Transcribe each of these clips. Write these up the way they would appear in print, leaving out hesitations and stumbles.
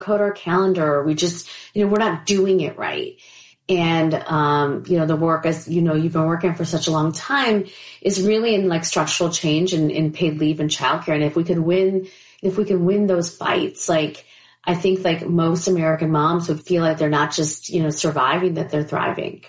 code our calendar, or we just, we're not doing it right. And, the work, as you've been working for such a long time, is really in like structural change and in paid leave and childcare. And if we can win those fights, like, I think like most American moms would feel like they're not just, surviving, that they're thriving.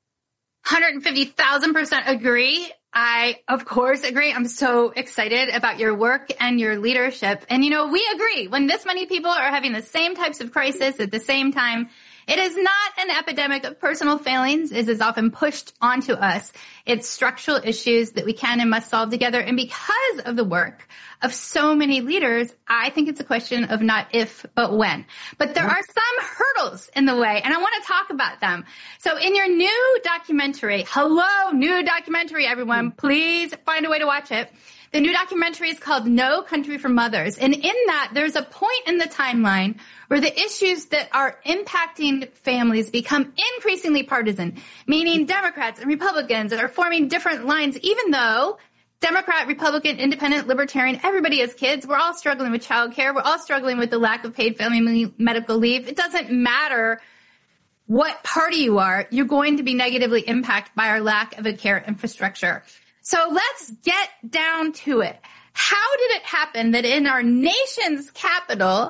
150,000% agree. I, of course, agree. I'm so excited about your work and your leadership. And, we agree when this many people are having the same types of crisis at the same time. It is not an epidemic of personal failings, as is often pushed onto us. It's structural issues that we can and must solve together. And because of the work of so many leaders, I think it's a question of not if, but when. But there are some hurdles in the way, and I want to talk about them. So in your new documentary, new documentary, everyone, please find a way to watch it. The new documentary is called No Country for Mothers. And in that, there's a point in the timeline where the issues that are impacting families become increasingly partisan, meaning Democrats and Republicans are forming different lines, even though Democrat, Republican, Independent, Libertarian, everybody has kids. We're all struggling with childcare. We're all struggling with the lack of paid family medical leave. It doesn't matter what party you are. You're going to be negatively impacted by our lack of a care infrastructure. So let's get down to it. How did it happen that in our nation's capital,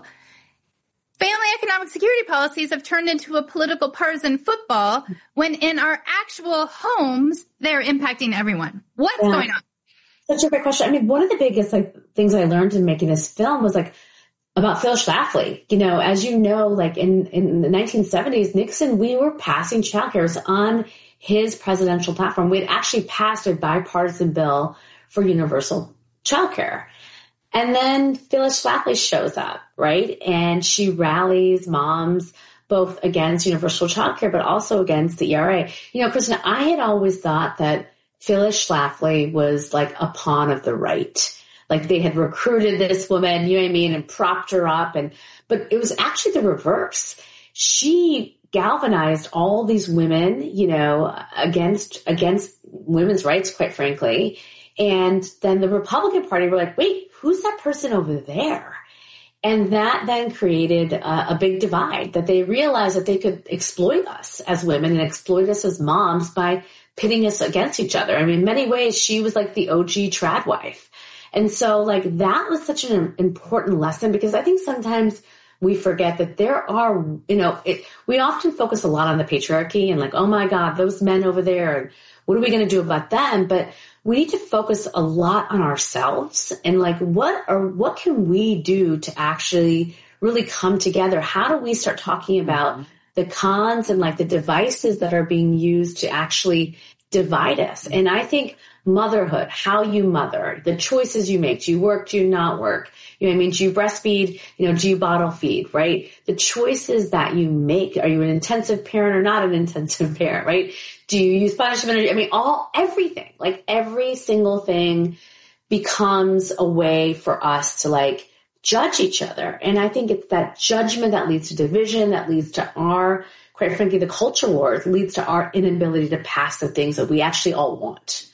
family economic security policies have turned into a political partisan football when in our actual homes, they're impacting everyone? What's going on? Such a great question. I mean, one of the biggest things I learned in making this film was about Phyllis Schlafly. As you know, in the 1970s, Nixon, we were passing childcare on his presidential platform. We had actually passed a bipartisan bill for universal childcare. And then Phyllis Schlafly shows up, right? And she rallies moms both against universal childcare, but also against the ERA. Kristen, I had always thought that Phyllis Schlafly was like a pawn of the right. Like they had recruited this woman, and propped her up. But it was actually the reverse. She galvanized all these women, against women's rights, quite frankly. And then the Republican Party were like, wait, who's that person over there? And that then created a big divide, that they realized that they could exploit us as women and exploit us as moms by pitting us against each other. I mean, in many ways, she was like the OG trad wife. And so that was such an important lesson, because I think sometimes we forget that there are, we often focus a lot on the patriarchy and oh my God, those men over there, and what are we going to do about them? But we need to focus a lot on ourselves and what can we do to actually really come together? How do we start talking about the cons and the devices that are being used to actually divide us? And I think motherhood, how you mother, the choices you make, do you work, do you not work? Do you breastfeed, do you bottle feed, right? The choices that you make, are you an intensive parent or not an intensive parent, right? Do you use punishment? Everything, every single thing becomes a way for us to judge each other. And I think it's that judgment that leads to division, that leads to our, quite frankly, the culture wars, leads to our inability to pass the things that we actually all want.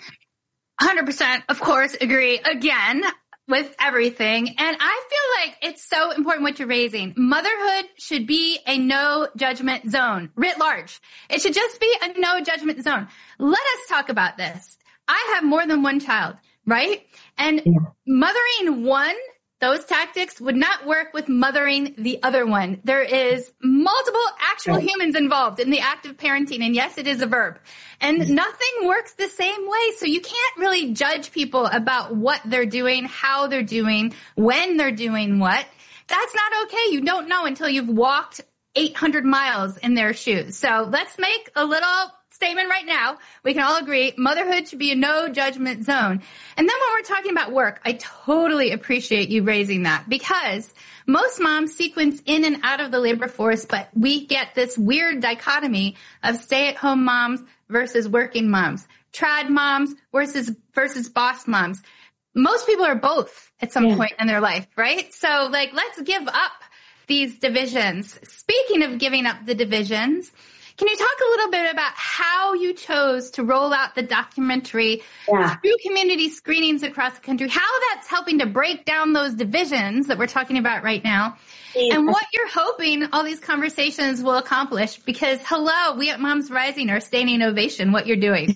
100%, of course, agree again with everything. And I feel like it's so important what you're raising. Motherhood should be a no judgment zone, writ large. It should just be a no judgment zone. Let us talk about this. I have more than one child, right? And mothering one, those tactics would not work with mothering the other one. There is multiple actual humans involved in the act of parenting. And yes, it is a verb. And nothing works the same way. So you can't really judge people about what they're doing, how they're doing, when they're doing what. That's not okay. You don't know until you've walked 800 miles in their shoes. So let's make a little statement right now. We can all agree motherhood should be a no judgment zone. And then when we're talking about work, I totally appreciate you raising that, because most moms sequence in and out of the labor force, but we get this weird dichotomy of stay-at-home moms versus working moms, trad moms versus boss moms. Most people are both at some point in their life, right? So let's give up these divisions. Speaking of giving up the divisions, can you talk a little bit about how you chose to roll out the documentary through community screenings across the country, how that's helping to break down those divisions that we're talking about right now, and what you're hoping all these conversations will accomplish, because hello, we at Moms Rising are standing ovation what you're doing.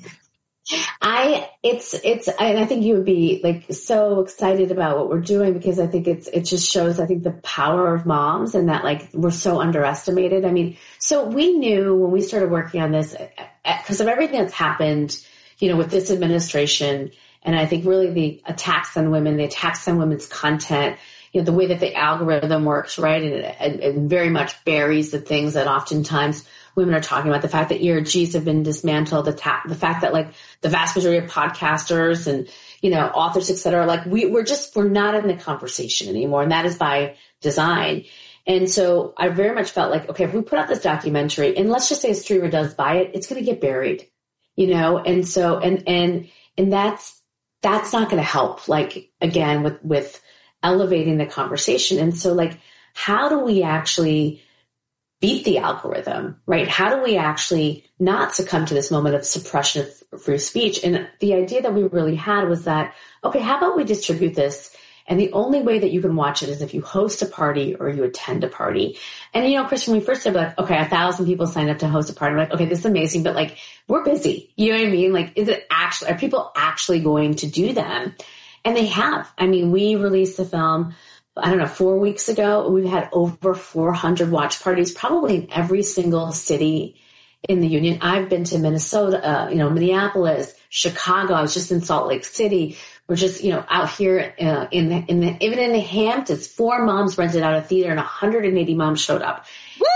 I think you would be like so excited about what we're doing, because I think it just shows, I think, the power of moms, and that like we're so underestimated. I mean, so we knew when we started working on this, because of everything that's happened, with this administration, and I think really the attacks on women, the attacks on women's content, the way that the algorithm works, right? And it very much buries the things that oftentimes women are talking about. The fact that ERGs have been dismantled, the fact that like the vast majority of podcasters and, authors, et cetera, like we're not in the conversation anymore. And that is by design. And so I very much felt like, okay, if we put out this documentary, and let's just say a streamer does buy it, it's going to get buried, And so, and that's not going to help, like, again, with elevating the conversation. And so, like, how do we actually beat the algorithm, right? How do we actually not succumb to this moment of suppression of free speech? And the idea that we really had was that, okay, how about we distribute this? And the only way that you can watch it is if you host a party or you attend a party. And, Chris, when we first said, like, okay, 1,000 people signed up to host a party, I'm like, okay, this is amazing, but like, we're busy. You know what I mean? Like, are people actually going to do them? And they have. I mean, we released the film, 4 weeks ago. We've had over 400 watch parties, probably in every single city in the union. I've been to Minnesota, Minneapolis, Chicago. I was just in Salt Lake City. We're just, out here even in the Hamptons. 4 moms rented out a theater and 180 moms showed up.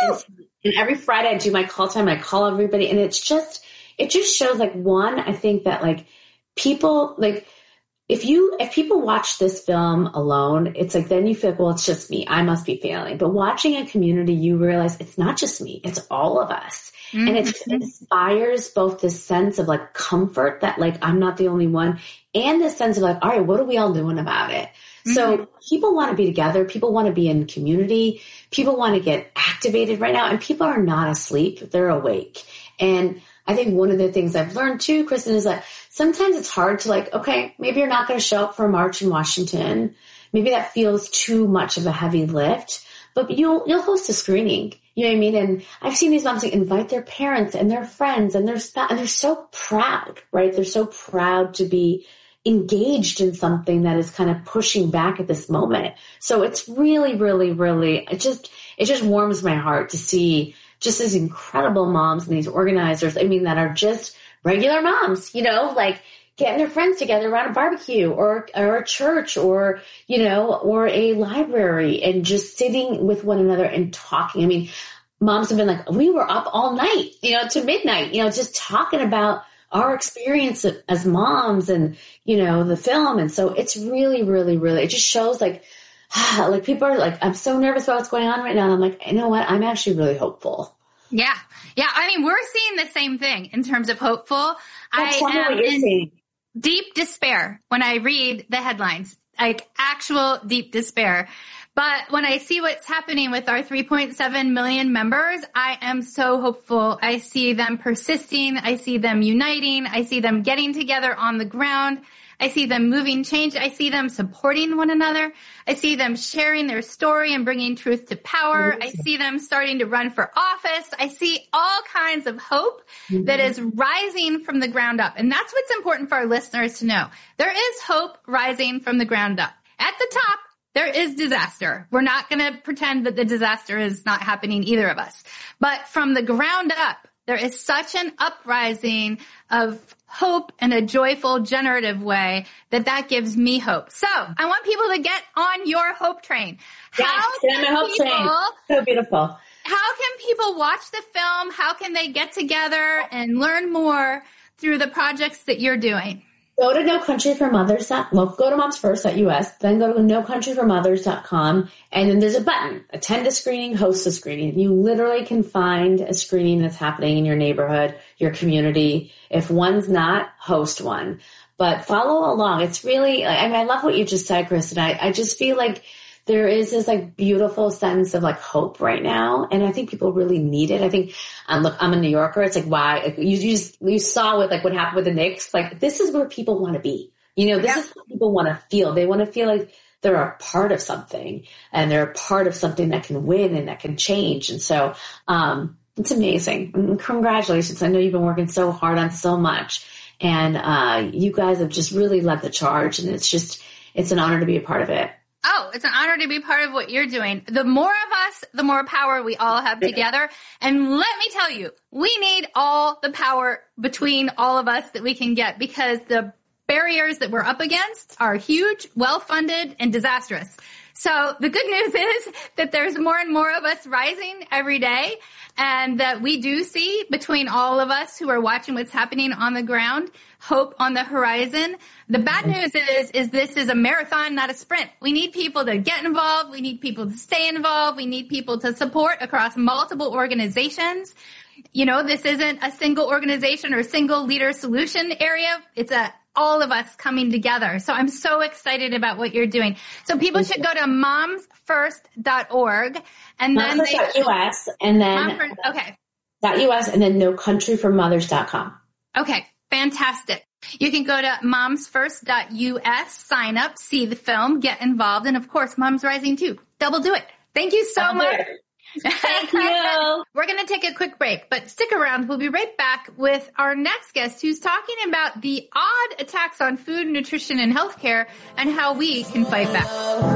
And every Friday I do my call time. I call everybody, and it just shows, like, one, I think that, like, people, like, if people watch this film alone, it's like, then you feel like, well, it's just me. I must be failing. But watching a community, you realize it's not just me. It's all of us. Mm-hmm. And it inspires both this sense of like comfort that like, I'm not the only one, and this sense of like, all right, what are we all doing about it? Mm-hmm. So people want to be together. People want to be in community. People want to get activated right now. And people are not asleep. They're awake. And I think one of the things I've learned too, Kristen, is that sometimes it's hard to like, okay, maybe you're not going to show up for a march in Washington. Maybe that feels too much of a heavy lift, but you'll host a screening. You know what I mean? And I've seen these moms like invite their parents and their friends and their spouse, and they're so proud, right? They're so proud to be engaged in something that is kind of pushing back at this moment. So it's really, really, really, it just warms my heart to see just these incredible moms and these organizers, that are just regular moms, like getting their friends together around a barbecue or a church or a library and just sitting with one another and talking. Moms have been like, we were up all night, to midnight, just talking about our experience as moms and, the film. And so it's really, really, really, it just shows like people are like, I'm so nervous about what's going on right now. And I'm like, you know what? I'm actually really hopeful. Yeah. Yeah. We're seeing the same thing in terms of hopeful. That's what you're seeing. Deep despair when I read the headlines, like actual deep despair. But when I see what's happening with our 3.7 million members, I am so hopeful. I see them persisting. I see them uniting. I see them getting together on the ground. I see them moving change. I see them supporting one another. I see them sharing their story and bringing truth to power. I see them starting to run for office. I see all kinds of hope that is rising from the ground up. And that's what's important for our listeners to know. There is hope rising from the ground up. At the top, there is disaster. We're not going to pretend that the disaster is not happening, either of us. But from the ground up, there is such an uprising of hope in a joyful, generative way that gives me hope. So I want people to get on your hope train. So beautiful. How can people watch the film? How can they get together and learn more through the projects that you're doing? Go to nocountryformothers.com. Well, go to momsfirst.us, then go to nocountryformothers.com, and then there's a button, attend a screening, host a screening. You literally can find a screening that's happening in your neighborhood, your community. If one's not, host one. But follow along. It's really, I love what you just said, Chris, and I just feel like there is this like beautiful sense of like hope right now. And I think people really need it. I think, look, I'm a New Yorker. It's like, why? You saw with like what happened with the Knicks. Like, this is where people want to be. This is what people want to feel. They want to feel like they're a part of something, and they're a part of something that can win and that can change. And so, it's amazing. And congratulations. I know you've been working so hard on so much, and, you guys have just really led the charge, and it's an honor to be a part of it. Oh, it's an honor to be part of what you're doing. The more of us, the more power we all have together. And let me tell you, we need all the power between all of us that we can get, because the barriers that we're up against are huge, well-funded, and disastrous. So the good news is that there's more and more of us rising every day, and that we do see, between all of us who are watching what's happening on the ground, hope on the horizon. The bad news is this is a marathon, not a sprint. We need people to get involved. We need people to stay involved. We need people to support across multiple organizations. You know, this isn't a single organization or single leader solution area. It's all of us coming together. So I'm so excited about what you're doing. So people should go to momsfirst.org, and then US, and then .us, and then nocountryformothers.com. Okay, fantastic. You can go to momsfirst.us, sign up, see the film, get involved, and of course, Moms Rising too. Double do it. Thank you so much. Thank you. We're going to take a quick break, but stick around. We'll be right back with our next guest, who's talking about the odd attacks on food, nutrition, and healthcare, and how we can fight back.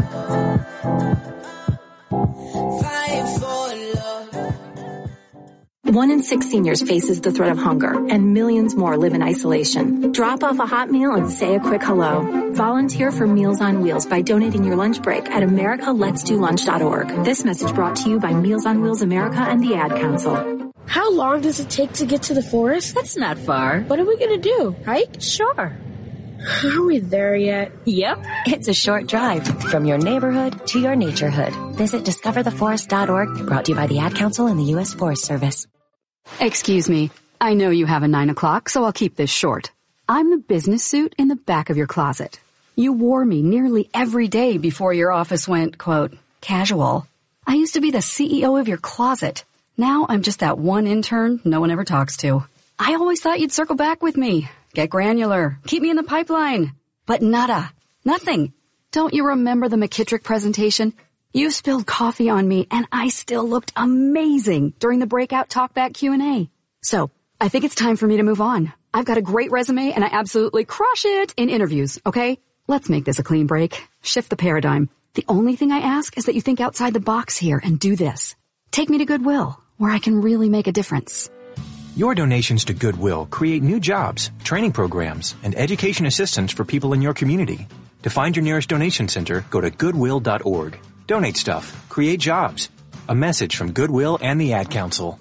1 in 6 seniors faces the threat of hunger, and millions more live in isolation. Drop off a hot meal and say a quick hello. Volunteer for Meals on Wheels by donating your lunch break at americaletsdolunch.org. This message brought to you by Meals on Wheels America and the Ad Council. How long does it take to get to the forest? That's not far. What are we going to do? Hike? Sure. Are we there yet? Yep. It's a short drive from your neighborhood to your naturehood. Visit discovertheforest.org, brought to you by the Ad Council and the U.S. Forest Service. Excuse me. I know you have a 9 o'clock, so I'll keep this short. I'm the business suit in the back of your closet. You wore me nearly every day before your office went, quote, casual. I used to be the CEO of your closet. Now I'm just that one intern no one ever talks to. I always thought you'd circle back with me, get granular, keep me in the pipeline. But nada. Nothing. Don't you remember the McKittrick presentation? You spilled coffee on me, and I still looked amazing during the breakout talkback Q&A. So, I think it's time for me to move on. I've got a great resume, and I absolutely crush it in interviews, okay? Let's make this a clean break. Shift the paradigm. The only thing I ask is that you think outside the box here and do this. Take me to Goodwill, where I can really make a difference. Your donations to Goodwill create new jobs, training programs, and education assistance for people in your community. To find your nearest donation center, go to goodwill.org. Donate stuff. Create jobs. A message from Goodwill and the Ad Council.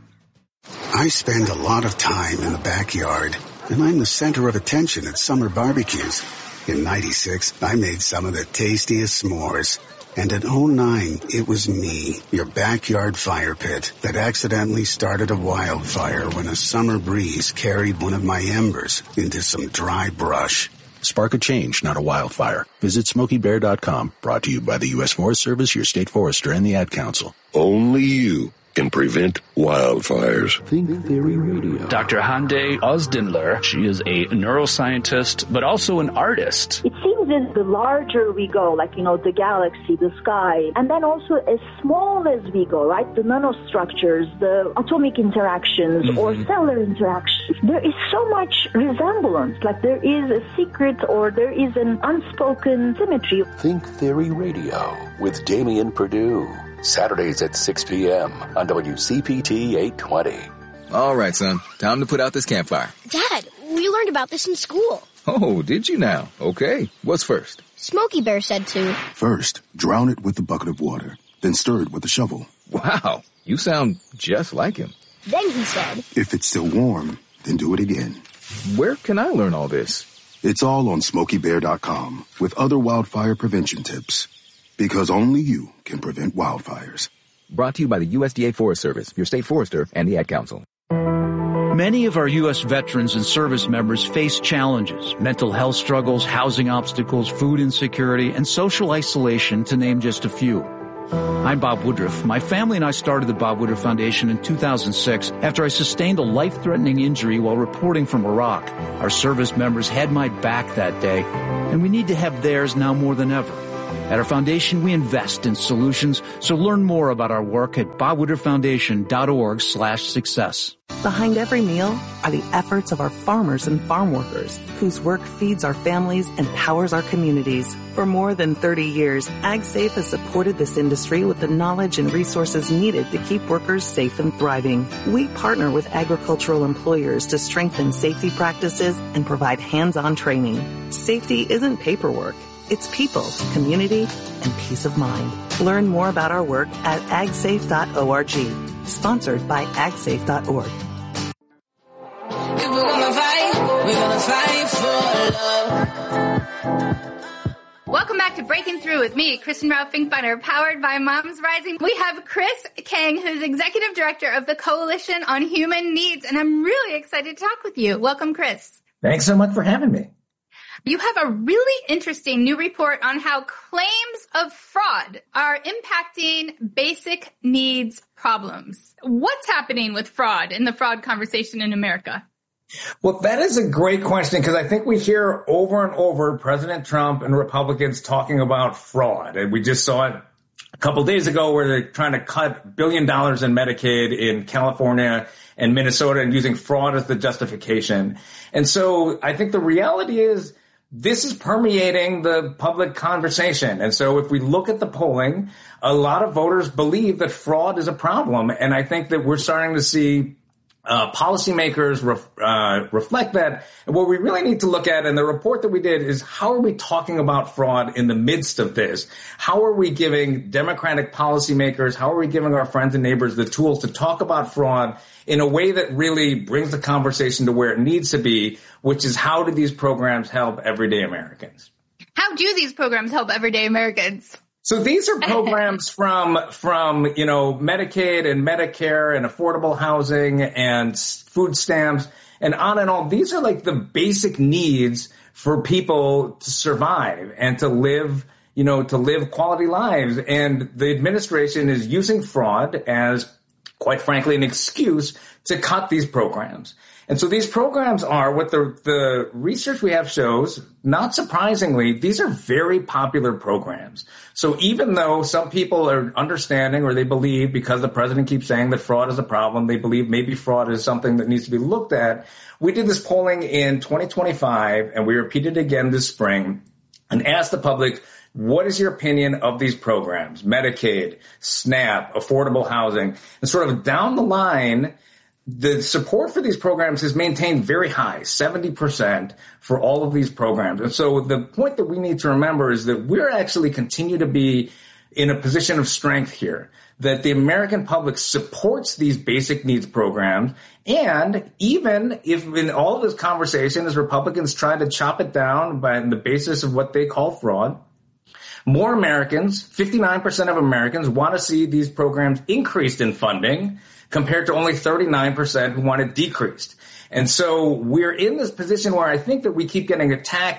I spend a lot of time in the backyard, and I'm the center of attention at summer barbecues. In '96, I made some of the tastiest s'mores. And in '09, it was me, your backyard fire pit, that accidentally started a wildfire when a summer breeze carried one of my embers into some dry brush. Spark a change, not a wildfire. Visit SmokeyBear.com, brought to you by the U.S. Forest Service, your state forester, and the Ad Council. Only you can prevent wildfires. Think Theory Radio. Dr. Hande Ozdinler, she is a neuroscientist, but also an artist. It seems that the larger we go, like, the galaxy, the sky, and then also as small as we go, right? The nanostructures, the atomic interactions or cellular interactions, there is so much resemblance, like there is a secret or there is an unspoken symmetry. Think Theory Radio with Damian Perdue. Saturdays at 6 p.m. on WCPT 820. All right, son. Time to put out this campfire. Dad, we learned about this in school. Oh, did you now? Okay. What's first? Smokey Bear said to. First, drown it with a bucket of water, then stir it with a shovel. Wow. You sound just like him. Then he said. If it's still warm, then do it again. Where can I learn all this? It's all on SmokeyBear.com with other wildfire prevention tips. Because only you can prevent wildfires. Brought to you by the USDA Forest Service, your state forester, and the Ad Council. Many of our U.S. veterans and service members face challenges, mental health struggles, housing obstacles, food insecurity, and social isolation, to name just a few. I'm Bob Woodruff. My family and I started the Bob Woodruff Foundation in 2006 after I sustained a life-threatening injury while reporting from Iraq. Our service members had my back that day, and we need to have theirs now more than ever. At our foundation, we invest in solutions, so learn more about our work at bobwooderfoundation.org/success. Behind every meal are the efforts of our farmers and farm workers, whose work feeds our families and powers our communities. For more than 30 years, AgSafe has supported this industry with the knowledge and resources needed to keep workers safe and thriving. We partner with agricultural employers to strengthen safety practices and provide hands-on training. Safety isn't paperwork. It's people, community, and peace of mind. Learn more about our work at agsafe.org. Sponsored by agsafe.org. If we're gonna fight for love. Welcome back to Breaking Through with me, Kristen Rao Finkbeiner, powered by Moms Rising. We have Chris Kang, who's Executive Director of the Coalition on Human Needs, and I'm really excited to talk with you. Welcome, Chris. Thanks so much for having me. You have a really interesting new report on how claims of fraud are impacting basic needs problems. What's happening with fraud in the fraud conversation in America? Well, that is a great question because I think we hear over and over President Trump and Republicans talking about fraud. And we just saw it a couple of days ago where they're trying to cut $1 billion in Medicaid in California and Minnesota and using fraud as the justification. And so I think the reality is this is permeating the public conversation. And so if we look at the polling, a lot of voters believe that fraud is a problem. And I think that we're starting to see policymakers reflect that. And what we really need to look at in the report that we did is how are we talking about fraud in the midst of this? How are we giving Democratic policymakers, how are we giving our friends and neighbors the tools to talk about fraud in a way that really brings the conversation to where it needs to be, which is how do these programs help everyday Americans? How do these programs help everyday Americans? So these are programs from Medicaid and Medicare and affordable housing and food stamps and on and on. These are like the basic needs for people to survive and to live quality lives. And the administration is using fraud as, quite frankly, an excuse to cut these programs. And so these programs are what the research we have shows, not surprisingly, these are very popular programs. So even though some people are understanding or they believe because the president keeps saying that fraud is a problem, they believe maybe fraud is something that needs to be looked at. We did this polling in 2025 and we repeated it again this spring and asked the public, what is your opinion of these programs? Medicaid, SNAP, affordable housing, and sort of down the line, the support for these programs is maintained very high, 70% for all of these programs. And so the point that we need to remember is that we're actually continue to be in a position of strength here, that the American public supports these basic needs programs. And even if in all of this conversation, as Republicans try to chop it down by the basis of what they call fraud, more Americans, 59% of Americans, want to see these programs increased in funding compared to only 39% who want it decreased. And so we're in this position where I think that we keep getting attacked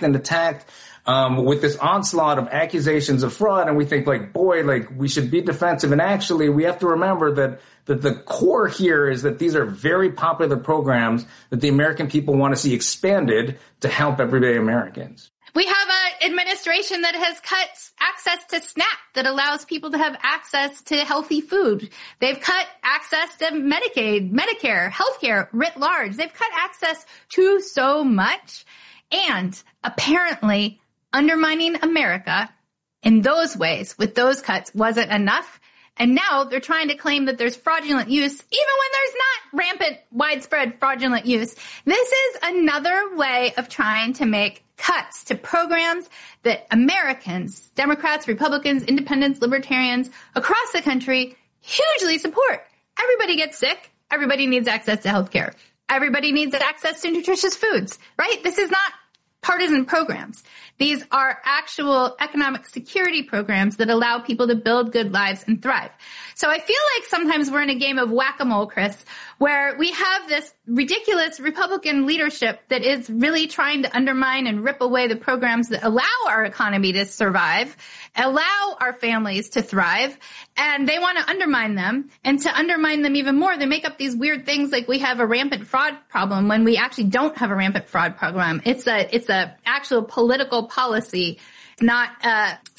with this onslaught of accusations of fraud. And we think we should be defensive. And actually, we have to remember that the core here is that these are very popular programs that the American people want to see expanded to help everyday Americans. We have an administration that has cut access to SNAP that allows people to have access to healthy food. They've cut access to Medicaid, Medicare, healthcare writ large. They've cut access to so much and apparently undermining America in those ways with those cuts wasn't enough. And now they're trying to claim that there's fraudulent use, even when there's not rampant, widespread fraudulent use. This is another way of trying to make cuts to programs that Americans, Democrats, Republicans, independents, libertarians across the country hugely support. Everybody gets sick. Everybody needs access to health care. Everybody needs access to nutritious foods, right? This is not partisan programs. These are actual economic security programs that allow people to build good lives and thrive. So I feel like sometimes we're in a game of whack-a-mole, Chris, where we have this ridiculous Republican leadership that is really trying to undermine and rip away the programs that allow our economy to survive, allow our families to thrive, and they want to undermine them. And to undermine them even more, they make up these weird things like we have a rampant fraud problem when we actually don't have a rampant fraud problem. It's a actual political policy, not a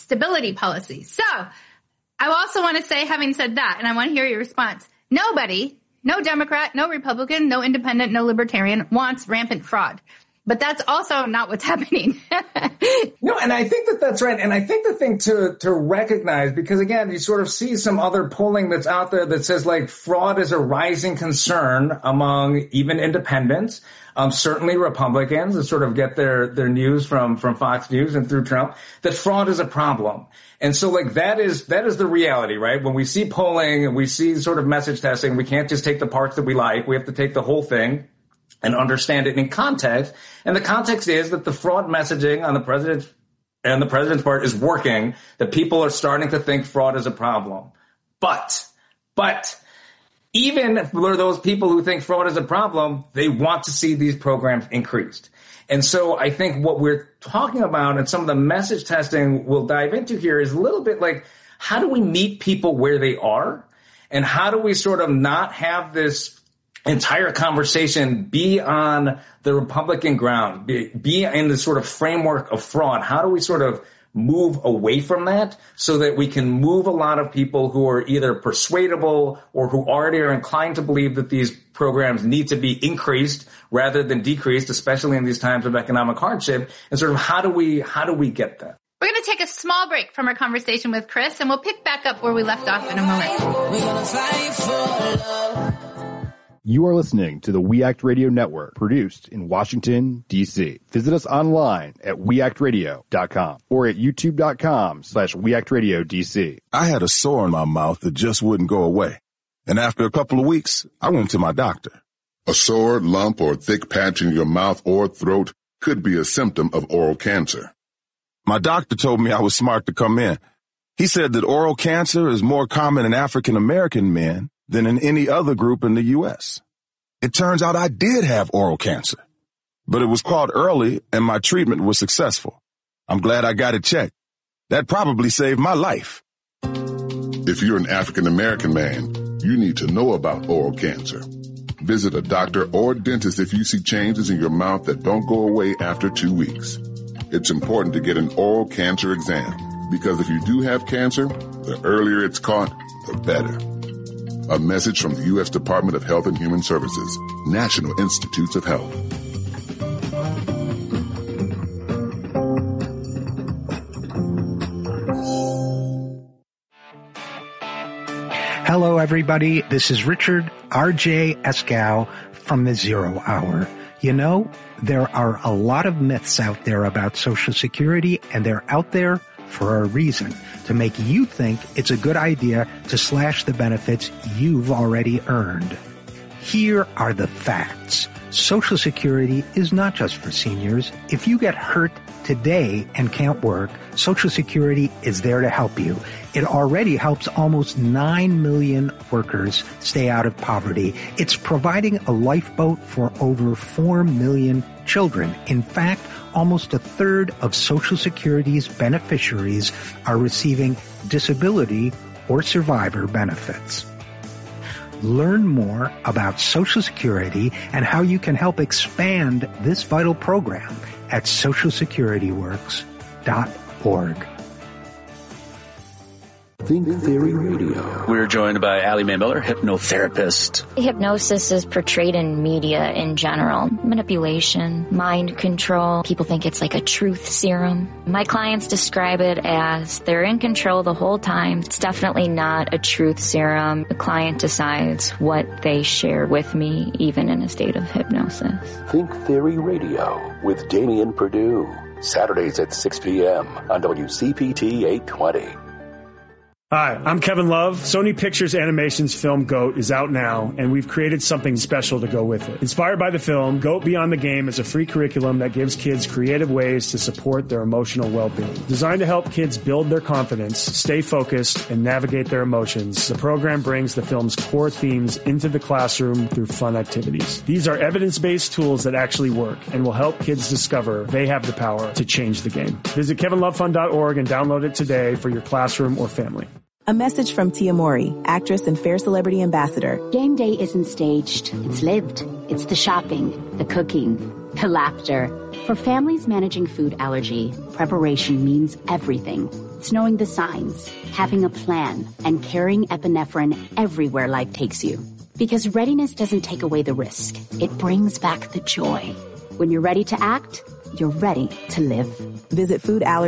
stability policy. So I also want to say, having said that, and I want to hear your response, nobody, no Democrat, no Republican, no independent, no libertarian wants rampant fraud. But that's also not what's happening. No, and I think that that's right. And I think the thing to recognize, because again, you sort of see some other polling that's out there that says like fraud is a rising concern among even independents, certainly Republicans that sort of get their news from Fox News and through Trump, that fraud is a problem. And so like that is the reality, right? When we see polling and we see sort of message testing, we can't just take the parts that we like. We have to take the whole thing and understand it in context. And the context is that the fraud messaging on the president's part is working, that people are starting to think fraud is a problem. But even for those people who think fraud is a problem, they want to see these programs increased. And so I think what we're talking about and some of the message testing we'll dive into here is a little bit like, how do we meet people where they are? And how do we sort of not have this entire conversation be on the Republican ground, be in the sort of framework of fraud? How do we sort of move away from that so that we can move a lot of people who are either persuadable or who already are inclined to believe that these programs need to be increased rather than decreased, especially in these times of economic hardship? And sort of how do we get that? We're going to take a small break from our conversation with Chris, and we'll pick back up where we left off in a moment. We're gonna fight for love. You are listening to the We Act Radio Network, produced in Washington, D.C. Visit us online at weactradio.com or at youtube.com/weactradiodc. I had a sore in my mouth that just wouldn't go away. And after a couple of weeks, I went to my doctor. A sore, lump, or thick patch in your mouth or throat could be a symptom of oral cancer. My doctor told me I was smart to come in. He said that oral cancer is more common in African American men than in any other group in the U.S. It turns out I did have oral cancer, but it was caught early and my treatment was successful. I'm glad I got it checked. That probably saved my life. If you're an African American man, you need to know about oral cancer. Visit a doctor or dentist if you see changes in your mouth that don't go away after 2 weeks. It's important to get an oral cancer exam because if you do have cancer, the earlier it's caught, the better. A message from the U.S. Department of Health and Human Services, National Institutes of Health. Hello, everybody. This is Richard R.J. Escow from the Zero Hour. You know, there are a lot of myths out there about Social Security, and they're out there for a reason, to make you think it's a good idea to slash the benefits you've already earned. Here are the facts. Social Security is not just for seniors. If you get hurt today and can't work, Social Security is there to help you. It already helps almost 9 million workers stay out of poverty. It's providing a lifeboat for over 4 million children. In fact, almost a third of Social Security's beneficiaries are receiving disability or survivor benefits. Learn more about Social Security and how you can help expand this vital program at socialsecurityworks.org. Think Theory Radio. We're joined by Allie Mae Miller, hypnotherapist. Hypnosis is portrayed in media in general. Manipulation, mind control. People think it's like a truth serum. My clients describe it as they're in control the whole time. It's definitely not a truth serum. The client decides what they share with me, even in a state of hypnosis. Think Theory Radio with Damian Perdue. Saturdays at 6 p.m. on WCPT 820. Hi, I'm Kevin Love. Sony Pictures Animation's film GOAT is out now, and we've created something special to go with it. Inspired by the film, GOAT Beyond the Game is a free curriculum that gives kids creative ways to support their emotional well-being. Designed to help kids build their confidence, stay focused, and navigate their emotions, the program brings the film's core themes into the classroom through fun activities. These are evidence-based tools that actually work and will help kids discover they have the power to change the game. Visit kevinlovefund.org and download it today for your classroom or family. A message from Tia Mori, actress and Fair Celebrity Ambassador. Game day isn't staged. It's lived. It's the shopping, the cooking, the laughter. For families managing food allergy, preparation means everything. It's knowing the signs, having a plan, and carrying epinephrine everywhere life takes you. Because readiness doesn't take away the risk. It brings back the joy. When you're ready to act, you're ready to live. Visit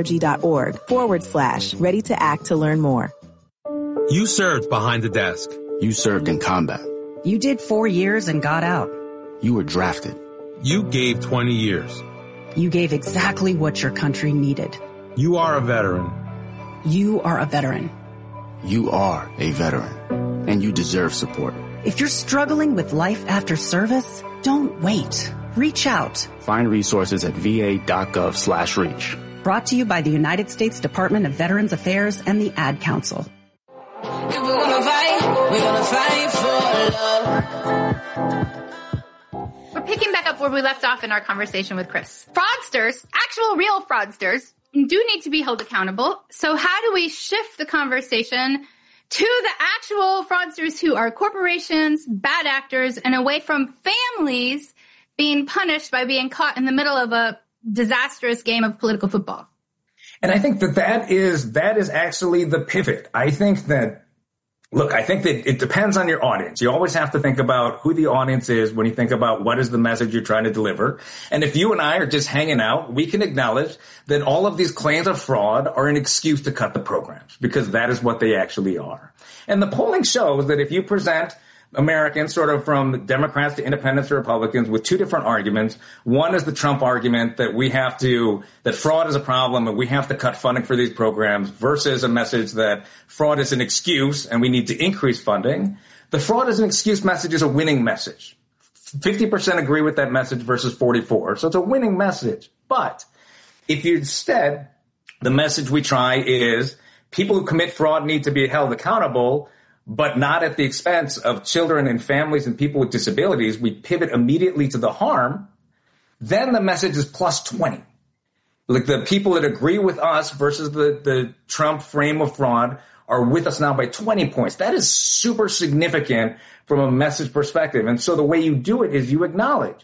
foodallergy.org/ready to act to learn more. You served behind the desk. You served in combat. You did 4 years and got out. You were drafted. You gave 20 years. You gave exactly what your country needed. You are a veteran. You are a veteran. You are a veteran. And you deserve support. If you're struggling with life after service, don't wait. Reach out. Find resources at va.gov/reach. Brought to you by the United States Department of Veterans Affairs and the Ad Council. If we're gonna fight, we're gonna fight for love. We're picking back up where we left off in our conversation with Chris. Fraudsters, actual real fraudsters, do need to be held accountable. So how do we shift the conversation to the actual fraudsters who are corporations, bad actors, and away from families being punished by being caught in the middle of a disastrous game of political football? And I think that is actually the pivot. I think that it depends on your audience. You always have to think about who the audience is when you think about what is the message you're trying to deliver. And if you and I are just hanging out, we can acknowledge that all of these claims of fraud are an excuse to cut the programs, because that is what they actually are. And the polling shows that if you present Americans sort of from Democrats to independents to Republicans with two different arguments. One is the Trump argument that that fraud is a problem and we have to cut funding for these programs, versus a message that fraud is an excuse and we need to increase funding. The fraud is an excuse message is a winning message. 50% agree with that message versus 44%. So it's a winning message. But if you instead, the message we try is people who commit fraud need to be held accountable, but not at the expense of children and families and people with disabilities, we pivot immediately to the harm, then the message is plus 20. Like the people that agree with us versus the Trump frame of fraud are with us now by 20 points. That is super significant from a message perspective. And so the way you do it is you acknowledge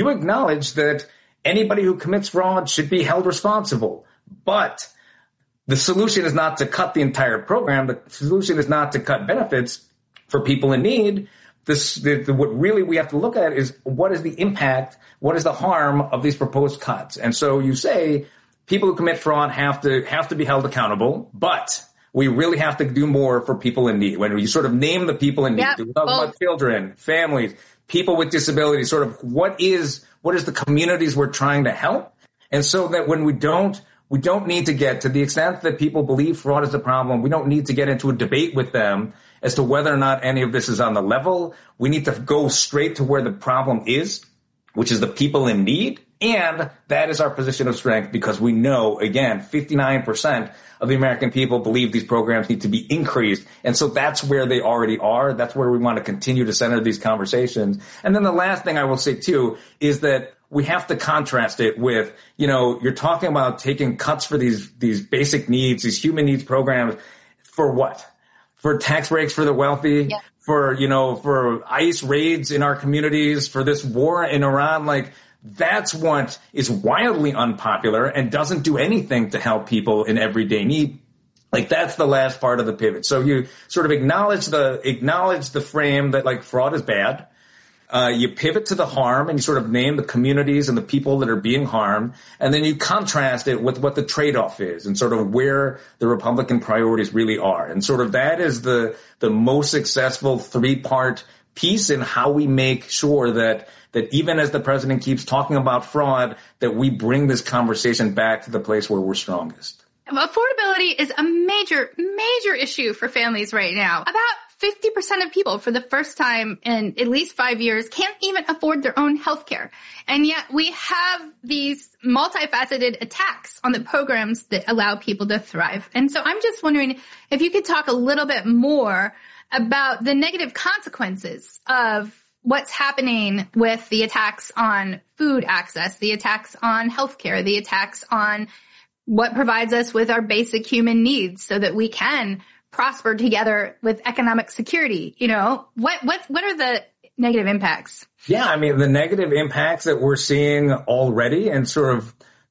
that anybody who commits fraud should be held responsible. But the solution is not to cut the entire program. The solution is not to cut benefits for people in need. What really we have to look at is what is the impact, what is the harm of these proposed cuts. And so you say people who commit fraud have to be held accountable, but we really have to do more for people in need. When you sort of name the people in need, we talk about children, families, people with disabilities, sort of what is the communities we're trying to help. And so that when we don't need to get to the extent that people believe fraud is a problem. We don't need to get into a debate with them as to whether or not any of this is on the level. We need to go straight to where the problem is, which is the people in need. And that is our position of strength, because we know, again, 59% of the American people believe these programs need to be increased. And so that's where they already are. That's where we want to continue to center these conversations. And then the last thing I will say, too, is that we have to contrast it with, you're talking about taking cuts for these basic needs, these human needs programs. For what? For tax breaks for the wealthy, for ICE raids in our communities, for this war in Iran. That's what is wildly unpopular and doesn't do anything to help people in everyday need. That's the last part of the pivot. So you sort of acknowledge the frame that fraud is bad. You pivot to the harm and you sort of name the communities and the people that are being harmed. And then you contrast it with what the trade-off is and sort of where the Republican priorities really are. And sort of that is the most successful three-part piece in how we make sure that even as the president keeps talking about fraud, that we bring this conversation back to the place where we're strongest. Affordability is a major, major issue for families right now. About 50% of people for the first time in at least 5 years can't even afford their own health care. And yet we have these multifaceted attacks on the programs that allow people to thrive. And so I'm just wondering if you could talk a little bit more about the negative consequences of what's happening with the attacks on food access, the attacks on healthcare, the attacks on what provides us with our basic human needs so that we can prosper together with economic security. What are the negative impacts? Yeah, I mean, the negative impacts that we're seeing already and sort of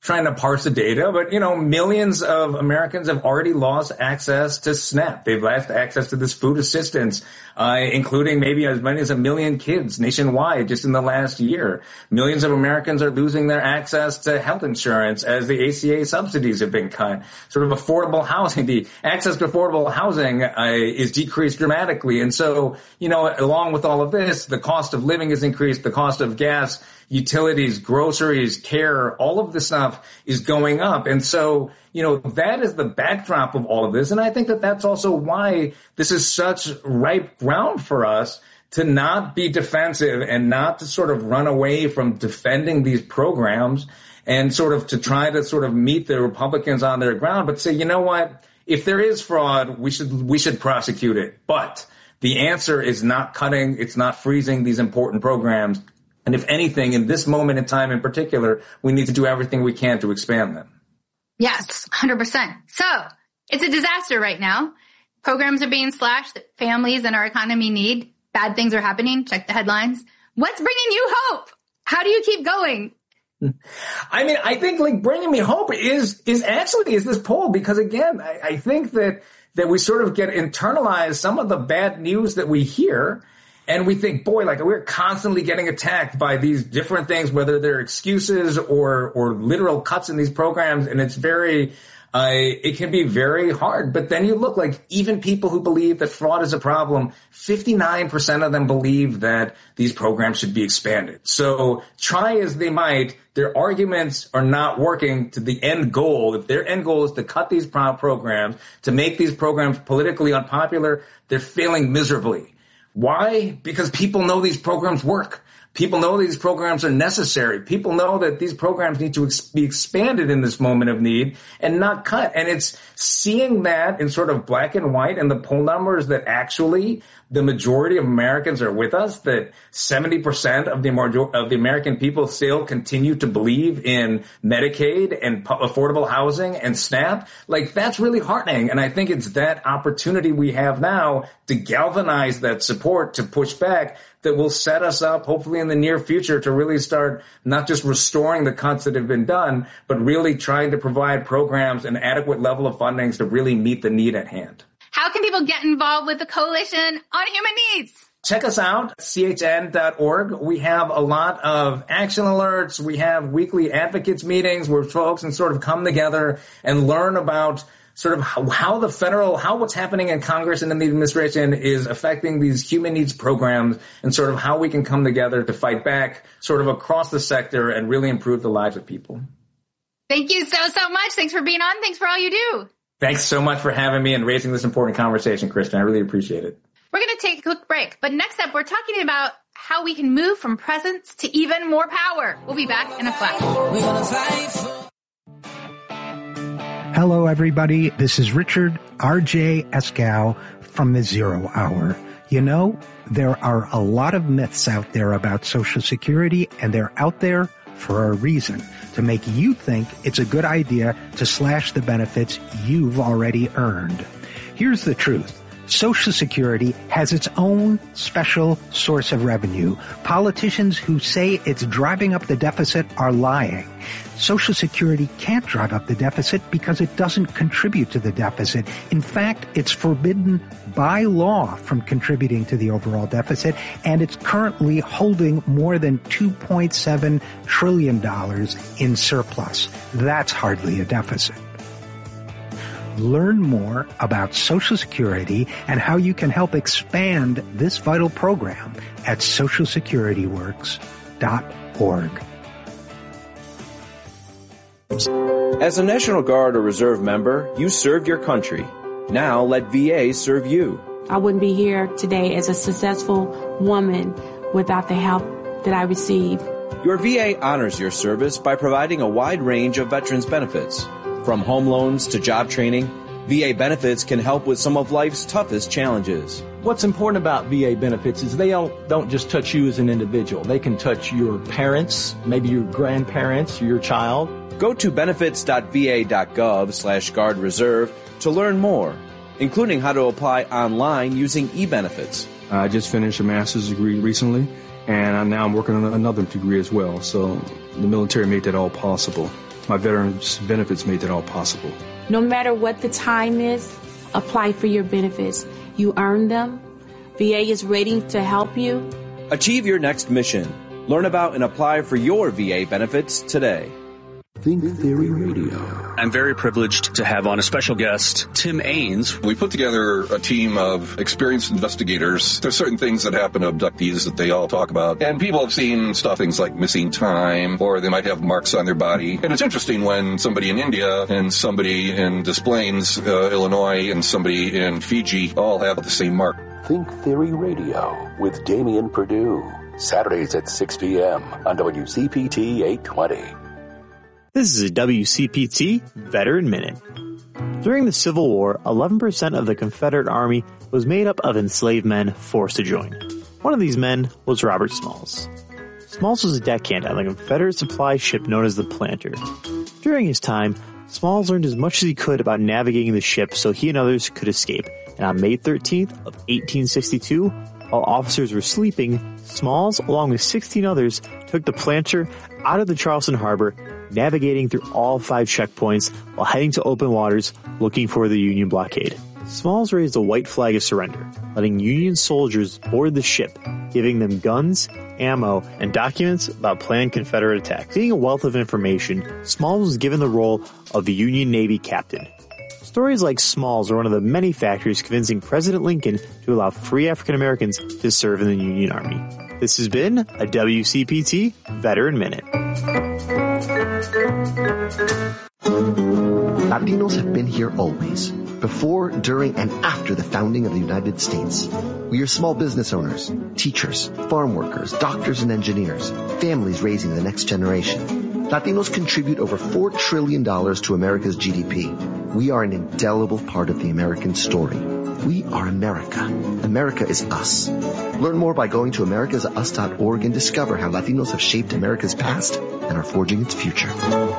trying to parse the data, but, millions of Americans have already lost access to SNAP. They've lost access to this food assistance, including maybe as many as 1 million kids nationwide just in the last year. Millions of Americans are losing their access to health insurance as the ACA subsidies have been cut. Sort of affordable housing, the access to affordable housing is decreased dramatically. And so, along with all of this, the cost of living has increased, the cost of gas, utilities, groceries, care, all of this stuff is going up. And so, that is the backdrop of all of this. And I think that that's also why this is such ripe ground for us to not be defensive and not to sort of run away from defending these programs and sort of to try to sort of meet the Republicans on their ground, but say, you know what? If there is fraud, we should prosecute it. But the answer is not cutting, it's not freezing these important programs. And if anything, in this moment in time in particular, we need to do everything we can to expand them. Yes, 100%. So it's a disaster right now. Programs are being slashed that families and our economy need. Bad things are happening. Check the headlines. What's bringing you hope? How do you keep going? I mean, I think bringing me hope is this poll, because again, I think that we sort of get internalized some of the bad news that we hear. And we think, boy, we're constantly getting attacked by these different things, whether they're excuses or literal cuts in these programs. And it's it can be very hard. But then you look even people who believe that fraud is a problem, 59% of them believe that these programs should be expanded. So try as they might, their arguments are not working to the end goal. If their end goal is to cut these programs, to make these programs politically unpopular, they're failing miserably. Why? Because people know these programs work. People know these programs are necessary. People know that these programs need to be expanded in this moment of need and not cut. And it's seeing that in sort of black and white and the poll numbers that actually the majority of Americans are with us, that 70% of the American people still continue to believe in Medicaid and affordable housing and SNAP. That's really heartening. And I think it's that opportunity we have now to galvanize that support, to push back, that will set us up, hopefully in the near future, to really start not just restoring the cuts that have been done, but really trying to provide programs an adequate level of fundings to really meet the need at hand. How can people get involved with the Coalition on Human Needs? Check us out, chn.org. We have a lot of action alerts. We have weekly advocates meetings where folks can sort of come together and learn about sort of how what's happening in Congress and in the administration is affecting these human needs programs, and sort of how we can come together to fight back sort of across the sector and really improve the lives of people. Thank you so much. Thanks for being on. Thanks for all you do. Thanks so much for having me and raising this important conversation, Kristen. I really appreciate it. We're going to take a quick break, but next up, we're talking about how we can move from presence to even more power. We'll be back in a flash. We're gonna fight for... Hello, everybody. This is Richard R.J. Eskow from the Zero Hour. There are a lot of myths out there about Social Security, and they're out there for a reason, to make you think it's a good idea to slash the benefits you've already earned. Here's the truth. Social Security has its own special source of revenue. Politicians who say it's driving up the deficit are lying. Social Security can't drive up the deficit because it doesn't contribute to the deficit. In fact, it's forbidden by law from contributing to the overall deficit, and it's currently holding more than $2.7 trillion in surplus. That's hardly a deficit. Learn more about Social Security and how you can help expand this vital program at socialsecurityworks.org. As a National Guard or Reserve member, you served your country. Now let VA serve you. I wouldn't be here today as a successful woman without the help that I received. Your VA honors your service by providing a wide range of veterans benefits. From home loans to job training, VA benefits can help with some of life's toughest challenges. What's important about VA benefits is they don't just touch you as an individual. They can touch your parents, maybe your grandparents, your child. Go to benefits.va.gov/Guard Reserve to learn more, including how to apply online using e-benefits. I just finished a master's degree recently, and now I'm working on another degree as well. So the military made that all possible. My veterans benefits made that all possible. No matter what the time is, apply for your benefits. You earn them. VA is ready to help you. Achieve your next mission. Learn about and apply for your VA benefits today. Think Theory Radio. I'm very privileged to have on a special guest, Tim Ains. We put together a team of experienced investigators. There's certain things that happen to abductees that they all talk about. And people have seen stuff, things like missing time, or they might have marks on their body. And it's interesting when somebody in India and somebody in Des Plaines, Illinois, and somebody in Fiji all have the same mark. Think Theory Radio with Damian Perdue. Saturdays at 6 p.m. on WCPT 820. This is a WCPT Veteran Minute. During the Civil War, 11% of the Confederate Army was made up of enslaved men forced to join. One of these men was Robert Smalls. Smalls was a deckhand on the Confederate supply ship known as the Planter. During his time, Smalls learned as much as he could about navigating the ship so he and others could escape. And on May 13th of 1862, while officers were sleeping, Smalls, along with 16 others, took the Planter out of the Charleston harbor, navigating through all 5 checkpoints while heading to open waters looking for the Union blockade. Smalls raised a white flag of surrender, letting Union soldiers board the ship, giving them guns, ammo, and documents about planned Confederate attacks. Being a wealth of information, Smalls was given the role of the Union Navy captain. Stories like Smalls are one of the many factors convincing President Lincoln to allow free African Americans to serve in the Union Army. This has been a WCPT Veteran Minute. Latinos have been here always, before, during, and after the founding of the United States. We are small business owners, teachers, farm workers, doctors and engineers, families raising the next generation. Latinos contribute over $4 trillion to America's GDP. We are an indelible part of the American story. We are America. America is us. Learn more by going to americasus.org and discover how Latinos have shaped America's past and are forging its future.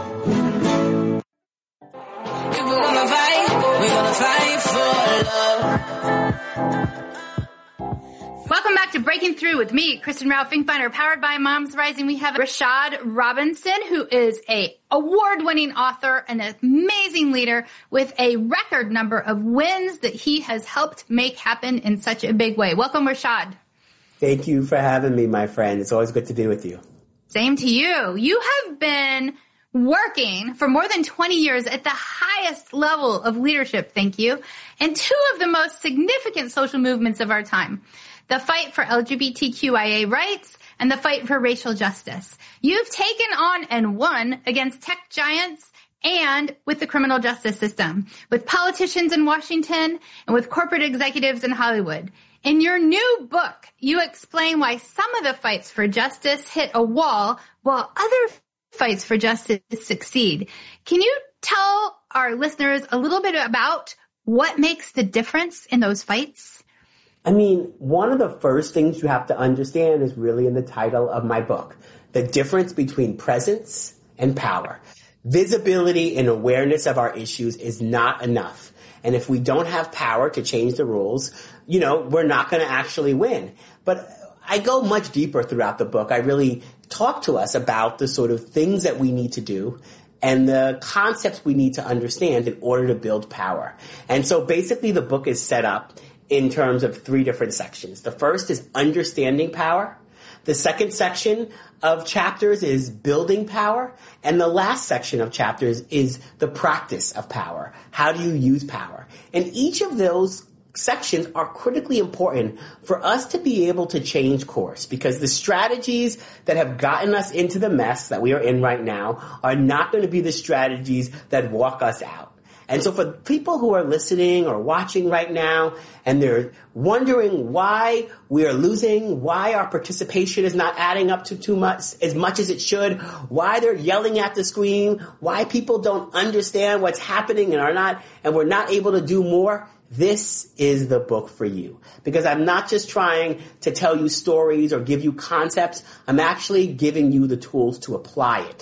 Welcome back to Breaking Through with me, Kristen Rao Finkbeiner, powered by Moms Rising. We have Rashad Robinson, who is a award-winning author and an amazing leader with a record number of wins that he has helped make happen in such a big way. Welcome, Rashad. Thank you for having me, my friend. It's always good to be with you. Same to you. You have been working for more than 20 years at the highest level of leadership, thank you, in 2 of the most significant social movements of our time. The fight for LGBTQIA rights, and the fight for racial justice. You've taken on and won against tech giants and with the criminal justice system, with politicians in Washington and with corporate executives in Hollywood. In your new book, you explain why some of the fights for justice hit a wall while other fights for justice succeed. Can you tell our listeners a little bit about what makes the difference in those fights? I mean, one of the first things you have to understand is really in the title of my book, the difference between presence and power. Visibility and awareness of our issues is not enough. And if we don't have power to change the rules, we're not going to actually win. But I go much deeper throughout the book. I really talk to us about the sort of things that we need to do and the concepts we need to understand in order to build power. And so basically the book is set up in terms of 3 different sections. The first is understanding power. The second section of chapters is building power. And the last section of chapters is the practice of power. How do you use power? And each of those sections are critically important for us to be able to change course, because the strategies that have gotten us into the mess that we are in right now are not going to be the strategies that walk us out. And so for people who are listening or watching right now and they're wondering why we are losing, why our participation is not adding up to too much, as much as it should, why they're yelling at the screen, why people don't understand what's happening and we're not able to do more, this is the book for you. Because I'm not just trying to tell you stories or give you concepts. I'm actually giving you the tools to apply it.